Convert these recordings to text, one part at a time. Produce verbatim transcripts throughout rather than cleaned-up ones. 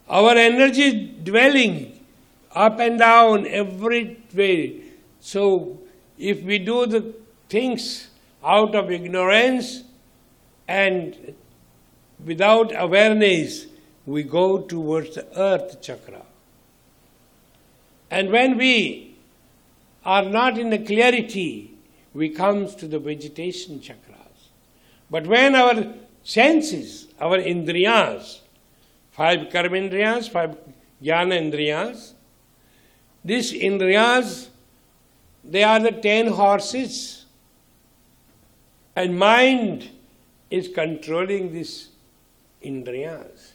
Our energy dwelling up and down every way. So if we do the things out of ignorance and without awareness, we go towards the earth chakra. And when we are not in the clarity, we come to the vegetation chakras. But when our senses, our indriyas, five karma indriyas, five jnana indriyas, these indriyas, they are the ten horses. And mind is controlling these indriyas.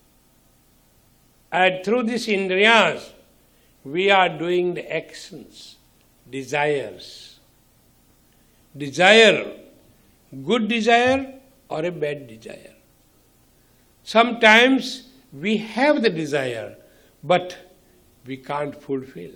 And through these indriyas, we are doing the actions, desires. Desire, good desire or a bad desire. Sometimes we have the desire, but we can't fulfill.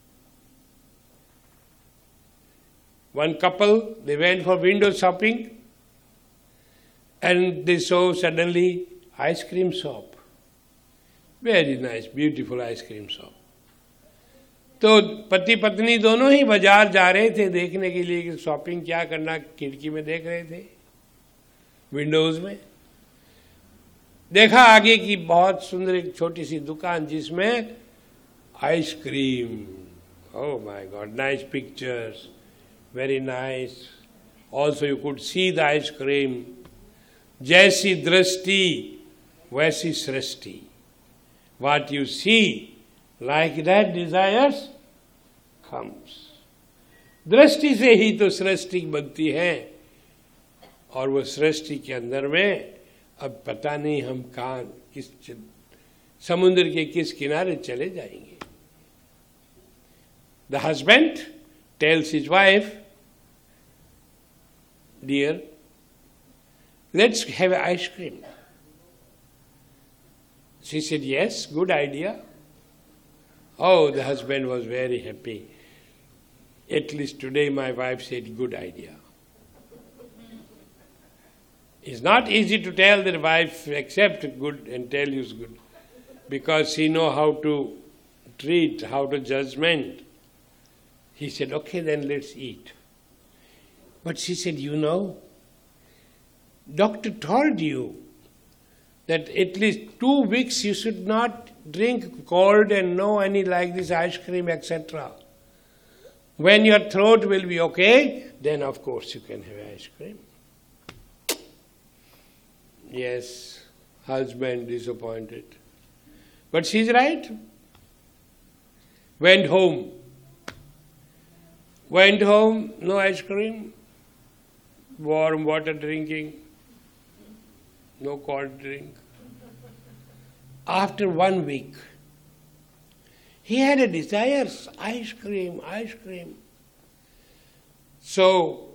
One couple, they went for window shopping and they saw suddenly ice cream shop. Very nice, beautiful ice cream shop. तो पति पत्नी दोनों ही बाजार जा रहे थे देखने के लिए कि शॉपिंग क्या करना, खिड़की में देख रहे थे, विंडोज में। देखा आगे की बहुत सुंदर एक छोटी सी दुकान जिसमें ice cream, oh my God, nice pictures, very nice, also you could see the ice cream. जैसी दृष्टि वैसी सृष्टि, what you see like that desires comes. दृष्टि से ही तो सृष्टि बनती है, और वो सृष्टि के अंदर में अब पता नहीं हम कहाँ किस समुद्र के किस किनारे चले जाएंगे। The husband tells his wife, dear, let's have ice cream. She said, yes, good idea. Oh, the husband was very happy. At least today my wife said, good idea. It's not easy to tell the wife, accept good and tell you it's good, because she know how to treat, how to judgment. He said, okay, then let's eat. But she said, you know, doctor told you that at least two weeks you should not drink cold and no any like this ice cream, et cetera. When your throat will be okay, then of course you can have ice cream. Yes, husband disappointed. But she's right. Went home. Went home, no ice cream, warm water drinking, no cold drink. After one week, he had a desire, ice cream, ice cream. So,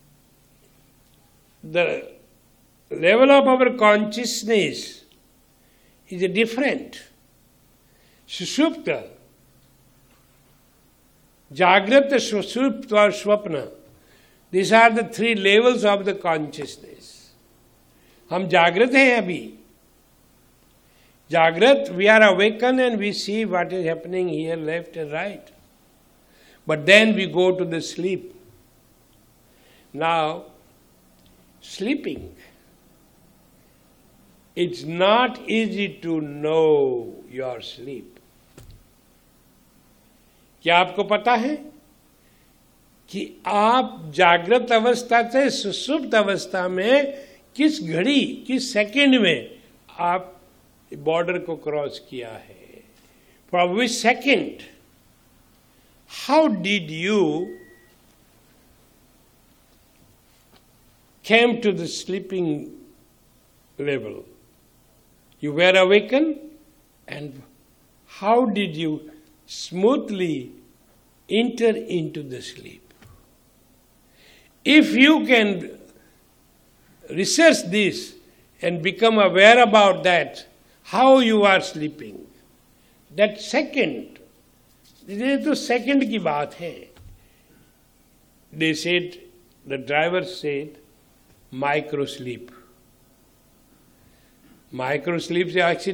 the level of our consciousness is different. Sushupta, Jagrata, Sushupta or Swapna, these are the three levels of the consciousness. हम जागृत हैं अभी. Jagrat, we are awakened and we see what is happening here, left and right. But then we go to the sleep. Now, sleeping, it's not easy to know your sleep. क्या आपको पता है कि आप जागृत अवस्था से सुषुप्त अवस्था में किस घड़ी, किस सेकंड में आप बॉर्डर को क्रॉस किया है? For which second? How did you came to the sleeping level? You were awakened, and how did you smoothly enter into the sleep? If you can research this and become aware about that, how you are sleeping, that second, ये तो second की बात है. They said, the driver said, micro sleep. Micro sleep से actually